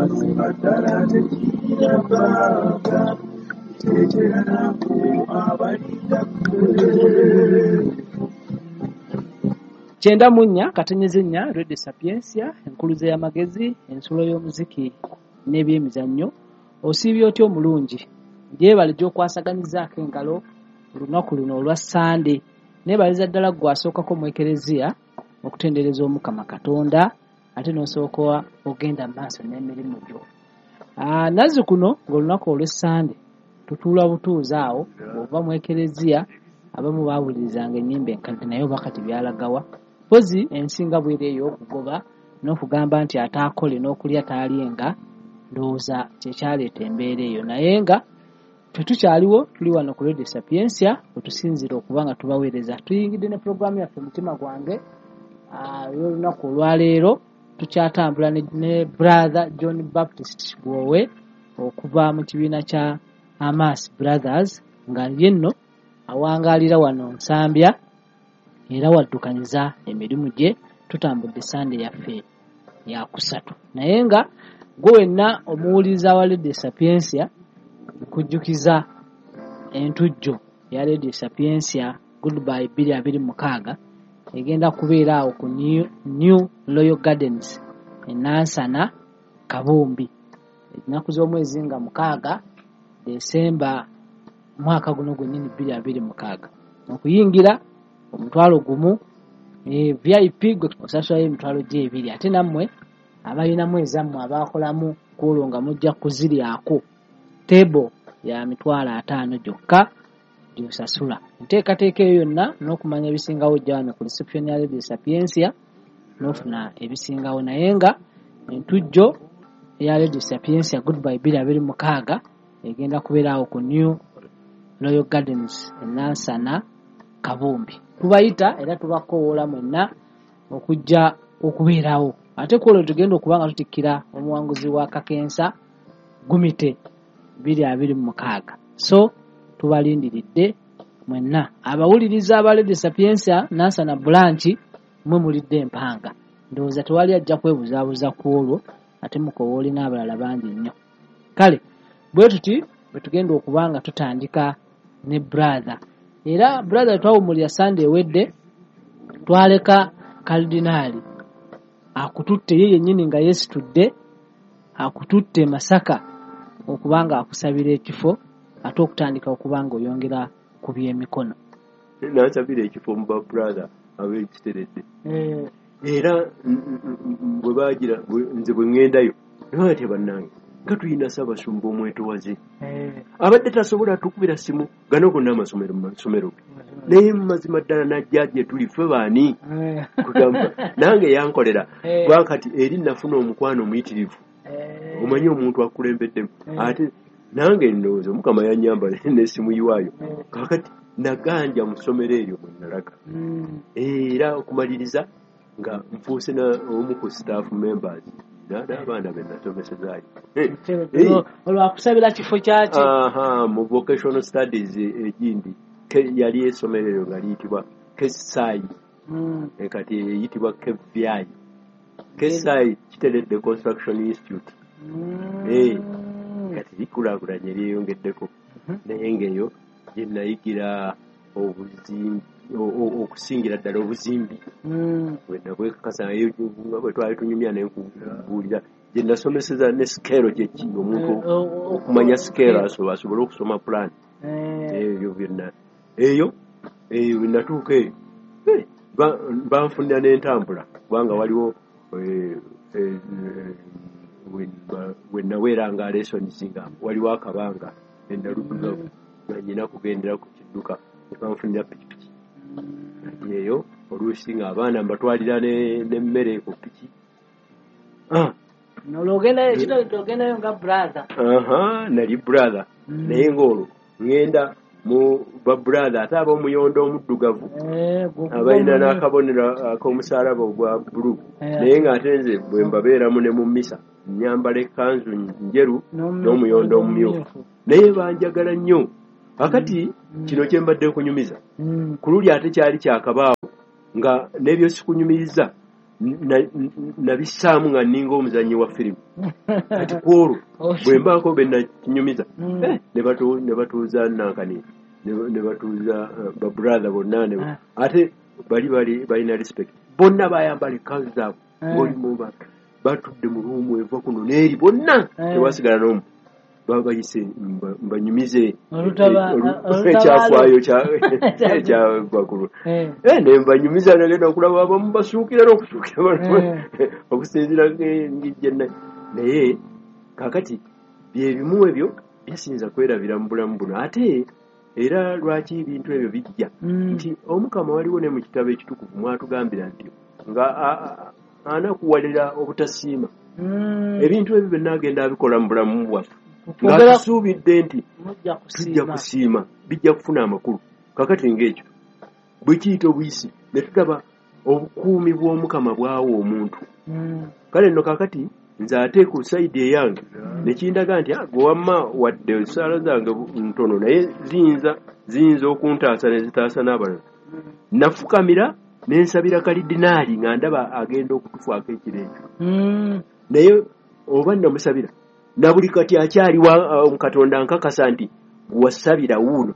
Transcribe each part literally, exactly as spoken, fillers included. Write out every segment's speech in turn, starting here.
Asinga ddala tekirabanga tekeranaku abalinda Kyenda munnya katenyeze nnya Radio Sapiensia enkuluze y'amagezi ensulo y'omuziki n'ebyemizannyo osiibye otya omulungi gyebale gy'okwasaganyizaako engalo olunaku luno olwa Sande neebaliza ddala gwe asookako mu ekereziya okutendereza Omukama Katonda ate n'osooka ogenda mu maaso n'emirimu gyo. Nazzikuno ng'olunaku olw'Essande tutuula butuuzi awo bw'ova mu ekereziya abamu baawulirizanga ennyimba enkadde naye oba kati byalagawa pozi ensinga bw'eri ey'okugoba n'okugamba nti ataakole n'okulya taalyenga ndowooza kyekyaleeta embeera eyo naye nga tetukyaliwo tuli wano ku Radio Sapiensia wetusinzira okuba nga tubaweereza tuyingidde ne puroguramu yaffe mutima gwange y'olunaku olwaleero tukyatambula ne, ne brother John Baptist Bwowe okuva mu kibiina kya Amas Brothers nga ye nno awangaalira wano Nsambya era waddukanyiza emirimu gye tutambudde Sande yaffe yakusatu naye nga gwe wenna omuwuliriza wa Radio Sapiensia kujjukiza entujjo ya Radio Sapiensia Goodbye bbiri abiri mukaaga egenda kubeera awo ku New, New Royal Gardens e Nansana Kabumbi ennaku z'omwezi nga mukaaga Desemba mwaka guno gwennyini bbiri abiri mukaaga okuyingira omutwalo gumu e V I P gwe osasulayo emitwalo gy'ebiri ate nammwe abalinamu ezammwe abaakolamu kuolwo nga mujja kuziryako table ya mitwalo ataano gyokka gy'osasula. Enteekateeka eyo yonna n'okumanya ebisingawo ojja wano ku reception ya Radio Sapiensia n'ofuna ebisingawo naye nga entujjo eya Radio Sapiensia Goodbye bbiri abiri mukaaga egenda kubeera awo ku New Royal Gardens e Nansana Kabumbi. Tubayita era tubakoowoola mwenna okujja okubeerawo ate ku olwo tugenda okuba nga tutikkira omuwanguzi wa Kakensa Gumite bbiri abiri mukaaga. So tubalindiridde mwenna abawuliriza aba Radio Sapiensia Nansana Branch mwe mulidde empanga ndowooza tewali ajja kwebuzaabuza ku olwo ate mukowooli n'abalala bangi nnyo. Kale bwe tuti bwe tugenda okuba nga tutandika ne brother era brother twawumulira Sande ewedde twaleka Kardinaali akututte ye yennyini nga yeesitudde akututte Masaka okubanga akusabira ekifo ate okutandika okubanga oyongera ku by'emikono. Nansabira ekifo mu ba brother ab'ekiteredde era bwe baagira nze bwe ŋŋendayo nate bannange nga tulina Ssaabasumba omwetowaze abadde tasobola tukubira simu gano gonna amasomero mu masomero naye mu mazima ddala najja gye tuli ffe baani kugamba nange yankolera bwakati eri nafuna omukwano omuyitirivu omanyi omuntu akulembeddemu ate nange ndowooza Mukama yannyamba n'essimu yiwaayo kakati naganja mu ssomero eryo mwe nalaga era okumaliriza nga nfuuse n'omu ku staff members n'abaana be nasomesezaayo olwakusabira kifo kyaki mu vocational studies egindi yali essomero eryo nga liyitibwa Kesai kati eyitibwa Kevyayi Kesai kiteredde Construction Institute kati likulaakulanye lyeyongeddeko naye ng'eyo gye nayigira obuzimbi okusingira ddala obuzimbi bwena bwekakasa nga bwe twali tunyumya nenkubuulira gye nasomeseza ne sikeero kyeki omuntu okumanya sikeero asobole okusoma plan ebyo byonna eyo eyo wenatuuka eyo banfunira n'entambula kubanga waliwo wenaweeranga lessons nga waliwo akabanga endaluddugavu nga nyina kugendera ku kidduka nebanfunira pikipiki eyo oluusi nga abaana mbatwalira n'emmere ku piki nologendayo nga brother nali brother naye ng'olwo ŋŋenda mu ba brother ate ab'omuyondo omuddugavu abalina n'akabonero ak'omusaalaba ogwa bulu naye ng'ate nze bwe mbabeeramu ne mu mmisa nyambala ekkanzu njeru n'omuyondo omumyufu naye banjagala nnyo akati kino kye mbadde nkunyumiza ku luli ate kyali kyakabaawo nga n'ebyo sikunyumiriza nabissaamu nga nninga omuzannyi wa firimu kati kwolwo bwe mbaako be nakinyumiza ne batuuza nankani ne batuuza babrother bonna ate bali bali balina respect bonna bayambala ekkanzu zaabwe ng'olimu batudde mu luumu eva kuno n'eri bonna tewasigala n'omu babayise mbanyumize ekyafaayo ekyabakulu ne mbanyumiza nagenda okulaba abamu basuukira n'okusuukira okusinzira ngijja naye kakati byebimu ebyo byasinza kwerabira mu bulamu buno ate era lwaki ebintu ebyo bijja nti omukama waliwo ne mu kitabo ekitukuvu mwatugambira nti nga anakuwalira obutasiima ebintu ebyo byonna agenda abikola mu bulamu bwaffe nga tusuubidde nti tujja kusiima bijja kufuna amakulu kakati ng'ekyo bwe kiyita obuyisi ne tutaba obukuumi bw'omukama bwawo omuntu kale nno kakati nze ate ku sayidi eyange ne kindaga nti gwe wamma wadde esaala zange ntono naye ziyinza ziyinza okuntaasa ne zitaasa n'abalala nafukamira ne nsabira kalidinaali nga ndaba agenda okutufaako ekiro ekyo naye oba namusabira na buli kati akyali wa Katonda nkakasa nti wasabira wuuno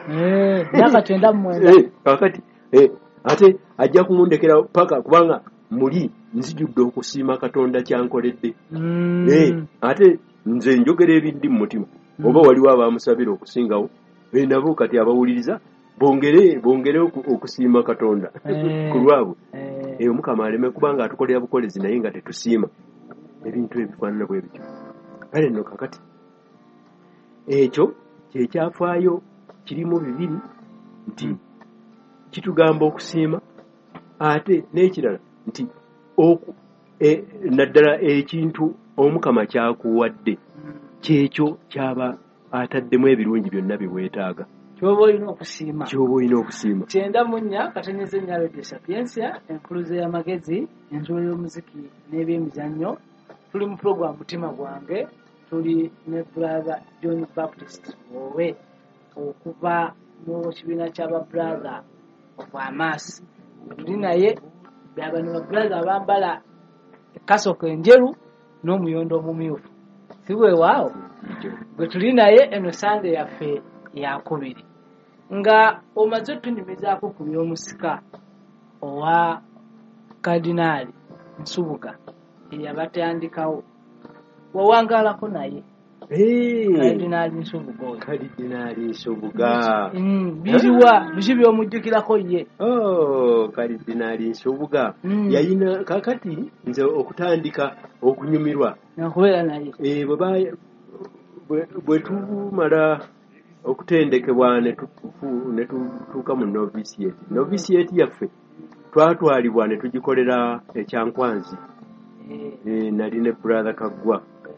kakati ate ajja kumundekera paka kubanga muli nzijudde okusiima Katonda kyankoledde ate nze njogera ebindi mu mutima oba waliwo abamusabira okusingawo nabo kati abawuliriza bongere bongere okusiima Katonda ku lwabo omukama aleme kubanga atukolera bukolezi naye nga tetusiima ebintu ebifaanana bwe bityo kale nno kakati ekyo kyekyafaayo kirimu bibiri nti kitugamba okusiima ate n'ekirala nti naddala ekintu omukama kyakuwadde kyekyo kyaba ataddemu ebirungi byonna biweetaaga kyoba olina okusiima kyoba olina okusiima kyenda mu nnya katoneza ennyalo de sapiensia enkuluze y'amagezi ensulo y'omuziki n'ebyemizannyo tuli mu program mutima gwange tuli ne brother John Baptist Owe okuva mu kibiina ky'ababrother obwamaasi tuli naye bano babrother abambala ekasoko enjeru n'omuyondo omumyufu si bwe waawo bwe tuli naye eno sande yaffe yakubiri nga omaze otunyumizaako ku by'omusika owa kadinaali Nsubuga eyabatandikawo wawangaalako naye kadinaali Nsubuga oyo kadinaali Nsubuga biriwa biki by'omujjukirako ye kadinaali Nsubuga yayina kakati nze okutandika okunyumirwa nakubeera naye bwe tumala okutendekebwa ne tutuuka mu novitiate novitiate yaffe twatwalibwa ne tugikolera ekyankwanzi nali ne brother Kaggwa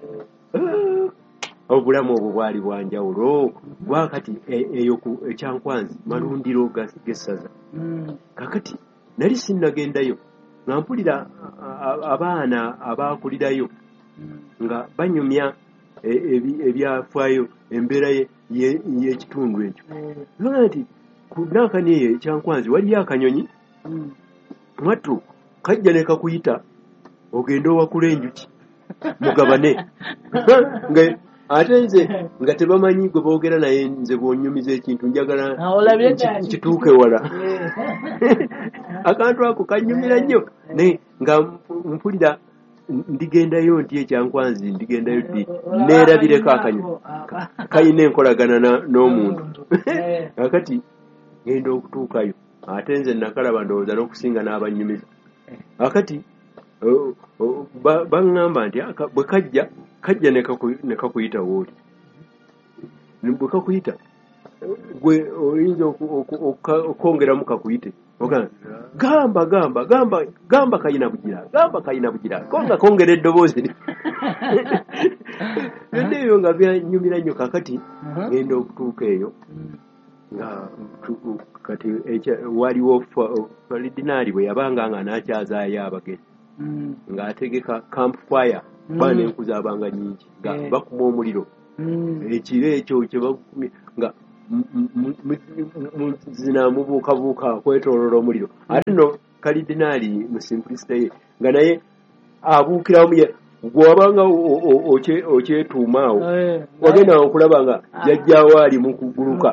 obulamu obwo bwali bwanjawulo lwakati eyo ekyankwanzi malundiro g'essaza kakati nali sinnagendayo nga mpulira abaana abaakulirayo nga banyumya ebyafaayo embeera y'ekitundu ekyo nti ku nankani eyo ekyankwanzi waliyo akanyonyi mwattu kajja ne kakuyita ogenda owakula enjuki mugabane ate nze nga tebamanyi gwe boogera naye nze bw'onyumiza ekintu njagala kituuke wala akantu ako kanyumira nnyo naye nga mpulira ndigendayo nti ekyankwanzi ndigendayo ddi neerabireko akanyonyi kayina enkolagana n'omuntu akati ngenda okutuukayo ate nze nakalaba ndowooza n'okusinga n'abanyumiza akati baŋŋamba nti bwe kajja kajja ne kakuyita wooli bwe kakuyita gwe oyinza okwongeramu kakuyite gamba gamba gamba gamba kayina bugira gamba kayina bugira konga kongera eddoboozi byonna ebyo nga byanyumira nnyo kakati ngenda okutuuka eyo nga kati waliwo falidinaali bwe yabanga nga n'akyazaayo abagenyi ng'ategeka camp fire baana enku zaabanga nnyingi nga bakuma omuliro ekiro ekyo kyebakumye nga muzina mubuukabuuka kwetooloola omuliro ate nno kalidinaali mu simplicity nga naye abuukiramu gw'abanga okyetuumaawo wagenda okulaba nga jjajjaawo ali mu kuguluka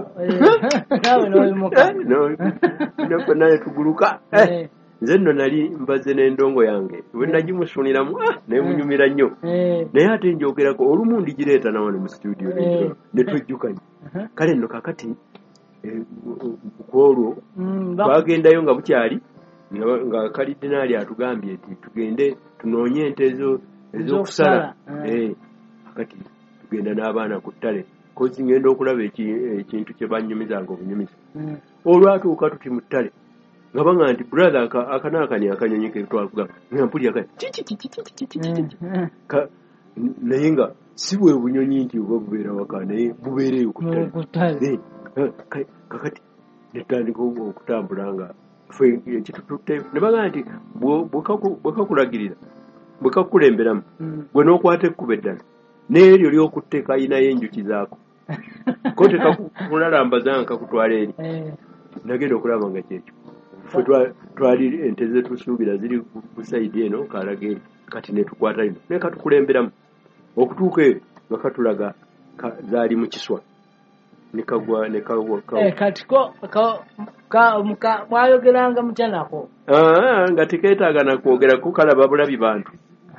naye tuguluka nze nno nali mbazze n'endongo yange bwe nagimusuniramu nemunyumira nnyo naye ate njogerako olumu ndigireeta nawano mu studio ne twejjukanye kale nno kakati kwolwo twagendayo nga bukyali nga kalidinaali atugambye nti tugende tunoonye ente ezo ez'okusala kakati tugenda n'abaana ku ttale kozi ngenda okulaba ekintu kye bannyumizanga obunyumiza olwatuuka tuti mu ttale nga banga nti brother akanaakani akanyonyi ke twakugamba nga mpulira kati naye nga si bwe bunyonyi nti oba bubeera waka naye bubeereyo ku ttale kakati netandika okutambula nga fe ekitututte ne bagamba nti bwekakulagirira bwekakulemberamu gwe n'okwata ekkuba eddala n'eryo ly'okutte kayinayo enjuki zaako ko tekakulalamba nkakutwala eri nagenda okulaba nga kyekyo fe twali ente ze tusuubira ziri ku sayidi eno kalaga eri kati netukwata lino naye katukulemberamu okutuuka eyo nga katulaga zaali mu kiswa nikagwa nekagwa kati ko mwayogeranga mutya nako nga tekeetaaga nakwogera ko kalaba bulabi bantu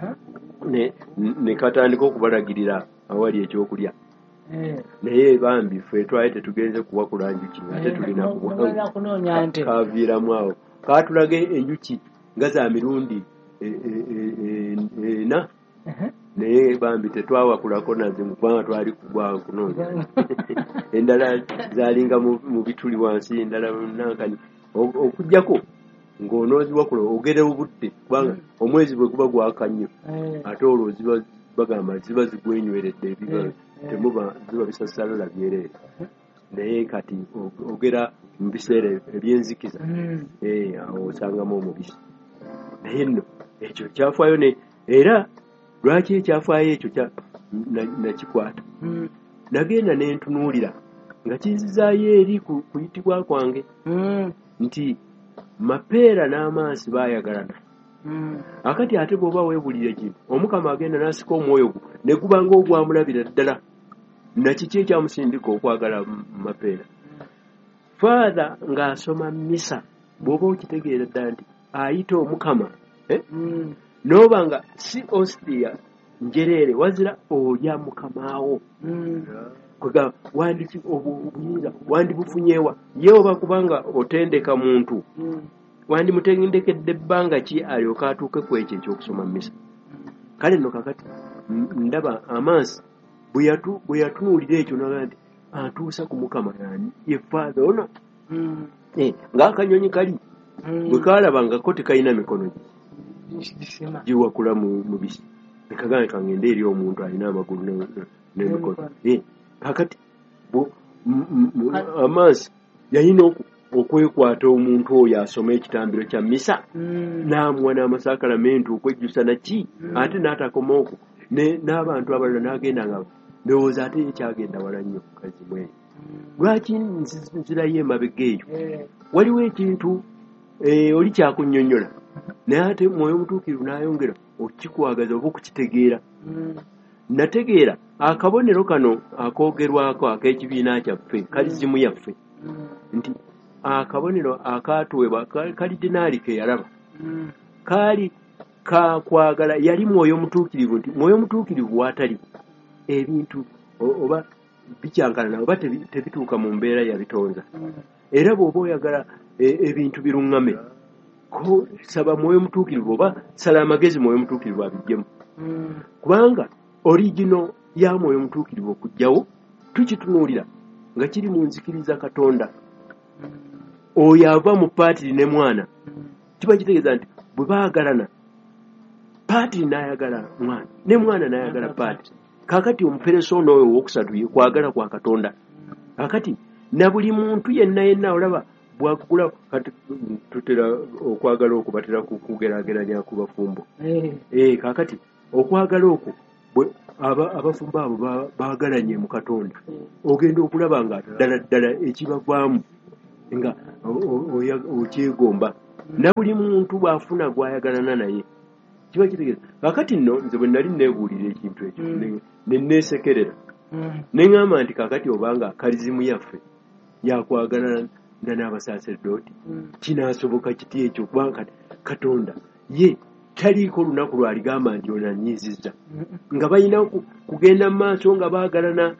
ne katandika okubalagirira awali ekyokulya naye bambi ffe twali tetugenze kuwakula njuki ate tulina kukaviiramu awo kaatulaga enjuki nga za mirundi ena naye bambi tetwawakulako nazimu kubanga twali kugwa kunoonya endala zalinga mu bituli wansi endala nankani okujjako ng'onooziwakula ogera obudde kubanga omwezi bwe guba gwaka nnyo ate olwo ziba bagamba ziba zigwenyweredde ebiba temuba ziba bisasalala byereere naye kati ogera mu biseera ebyenzikiza awo osangamu omubisi naye nno ekyo kyafaayo ne era lwaki ekyafaayo ekyo nakikwata nagenda nentunuulira nga kinzizaayo eri kuyitibwa kwange nti mapeera n'amansi baayagalana akati ate bw'oba weebulira ekintu omukama agenda n'asika omwoyo gwo ne guba ng'ogwamulabira ddala nakiki ekyamusindika okwagala mapeera faatha ng'asoma misa bw'oba okitegeera ddala nti ayita omukama n'oba nga si ostia njereere wazira olya mukamaawo kwega wandiki obuyinza wandibufunyeewa ye oba kubanga otendeka muntu wandimutendekedde ebbanga ki alyoka atuuke ku ekyo ekyokusoma misa kale nno kakati ndaba amansi bwe yatunuulira ekyo naga nti atuusa ku mukama yani ye faatha ono ng'akanyonyi kali bwe kaalabangako tekalina mikono giwakula mu bisi nekagane kangende eri omuntu alina amagulu n'emikono kakati amansi yalina okwekwata omuntu oyo asoma ekitambiro kya misa n'amuwa n'amasakalamentu okwejjusa naki ate n'atakoma okwo n'abantu abalala n'agenda nga ndowooza ate yekyagenda wala nnyo kazimu eyo lwaki nzirayo emabega eyo waliwo ekintu oli kyakunnyonnyola naye ate mwoyo omutuukirivu n'ayongera okikwagaza oba okukitegeera nategeera akabonero kano akoogerwako ak'ekibiina kyaffe kalizimu yaffe nti akabonero akaatuwebwa kalidinaali ke yalaba kaali kakwagala yali mwoyo omutuukirivu nti mwoyo omutuukirivu waatali ebintu oba bikyankalana oba tebituuka mu mbeera yabitonza era bw'oba oyagala ebintu biruŋŋame ko saba mwoyo mutuukirivu oba sala amagezi mwoyo mutuukirivu abiggyemu kubanga origino ya mwoyo mutuukirivu okujjawo tukitunuulira nga kiri mu nzikiriza Katonda oyo ava mu paatiri ne mwana kiba kitegeeza nti bwe baagalana paatiri n'ayagala mwana ne mwana n'ayagala paatiri kakati omuperesona oyo owokusatu ye kwagala kwa Katonda kakati na buli muntu yenna yenna olaba bwakugula kati tutera okwagala okwo batera kugeraageranya ku bafumbo eh kakati okwagala okwo abafumbo abo baagalanye mu Katonda ogenda okulaba nga ddala ddala ekibavaamu nga okyegomba na buli muntu bw'afuna gw'ayagalana naye kiba kitegeeza kakati nno nze bwe nali neebuulira ekintu ekyo ne neesekerera ne ŋŋamba nti kakati obanga kalizimu yaffe yakwagalana n'abasaseredooti kinaasoboka kiti ekyo kubanga Katonda ye taliiko lunaku lwaligamba nti onanyiizizza nga balina kugenda mu maaso nga baagalana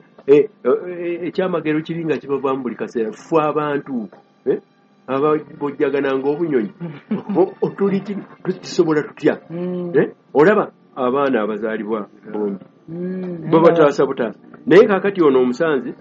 ekyamagero kiri nga kibavaamu buli kaseera ffe abantu ababojjagana ng'obunyonyi tuli tukisobola tutya olaba abaana abazaalibwa bombi babataasa butaasa naye kakati ono omusanzi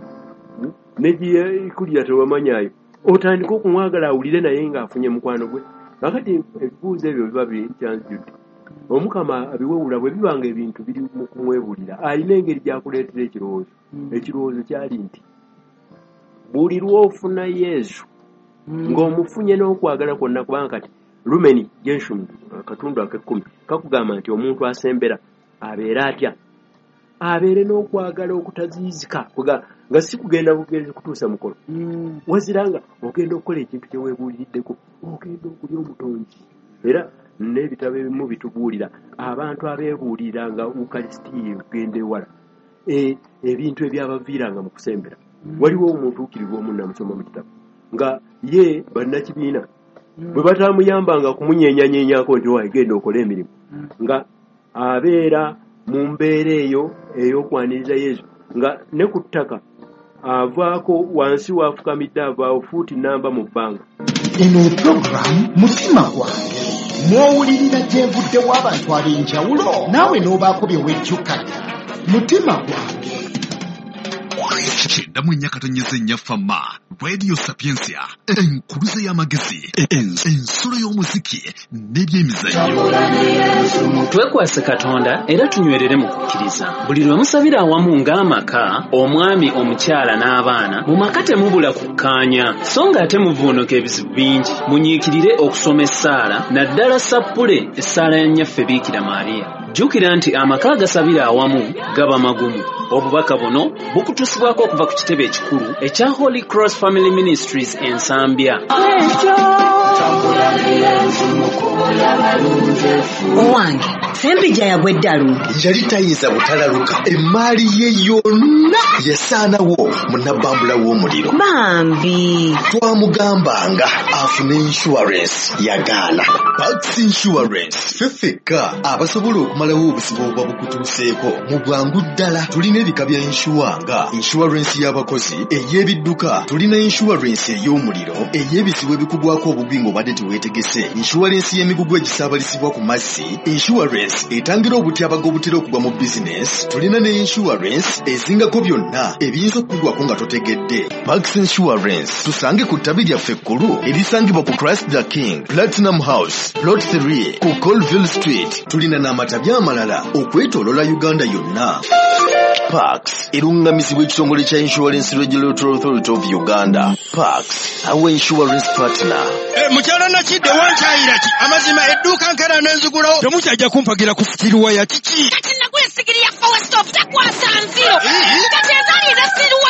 negikulira tewamanyaayo otandika okumwagala awulire naye ng'afunye mukwano gwe kakati ebibuuzo ebyo biba bikyanjudde omukama abiwewula bwe bibanga ebintu biri mu kumwebulira alina engeri gyakuleetera ekirowoozo ekirowoozo kyali nti buli lw'ofuna yesu ng'omufunye n'okwagala kwonna kubanga kati lumeni jenshum akatundu ak'ekkumi kakugamba nti omuntu asembera abeere atya abeere n'okwagala okutaziizika nga si kugenda bugenzi kutuusa mukolo wazira nga ogenda okukola ekintu kye weebuuliriddeko ogenda okulya omutonzi era n'ebitabo ebimu bitubuulira abantu abeebuulira nga ukarisitiya ogenda ewala ebintu ebyabaviiranga mu kusembera waliwo omuntuukirivu omu namusoma mu kitabo nga ye bannakibiina bwe batamuyambanga kumunyeenyanyenyako nti wayi genda okole emirimu nga abeera mu mbeera eyo ey'okwaniriza yesu nga ne ku ttaka avaako wansi waafukamidde avaawo fuuti namba mu bbanga. Eno puroguramu mutima gwange mwowulirira gye nvuddewo abantu ab'enjawulo naawe n'obaako bye wejjukanya mutima gwange. Kyenda mu ennyaka tonnyeza ennyafama Radio Sapiensia enkuluze y'amagezi ensolo y'omuziki n'ebyemizannyo. Twekwase Katonda era tunywerere mu kukkiriza. Buli lwe musabira awamu ng'amaka omwami omukyala n'abaana mu maka temubula kukkaanya so nga ate muvuunuka ebizibu bingi munyiikirire okusoma essaala naddala sappule essaala ya nnyaffe Biikira Maariya. Jjukira nti amaka agasabira awamu gaba magumu. Obubaka buno bukutusibwako okuva ku kitebe ekikulu ekya Holy Cross Family Ministries ensambya. Owange sempija yagwe ddalu yali tayinza butalaluka emmaali ye yonna yasaanawo munnabbambula w'omuliro bambi twamugambanga afune insurance yagaana. Pax Insurance ffeffekka abasobola okumalawo obusibo obuba bukutuuseeko mu bwangu ddala. Tulina ebika bya inshuwa nga insurance y'abakozi, ey'ebidduka, tulina insurance ey'omuliro, ey'ebizibu ebikugwako obubi ng'obadde teweetegese, insurance y'emigugu egisaabalisibwa ku mazzi, insurance etangira obutyabaga obutera okugwa mu bizinesi, tulina ne insurance ezingako byonna ebiyinza okukugwako nga totegedde. Pax Insurance tusange ku ttabi lyaffe ekkulu erisangibwa ku Christ the King, Platinum House, Plot three ku Colville Street. Tulina n'amatabi amalala okwetoolola Uganda yonna. Pax erungamizibwa ekitongole kya Insurance Regulatory Authority of Uganda. Pax, our insurance partner. Eh, mukyala nakidde wankyayira ki amazima edduuka nkera n'enzigulawo temukyajja kumpagira ku sikiriwa ya kiki kati nagwe sigiri ya power stop takwasa nziro kati ezaali eza siru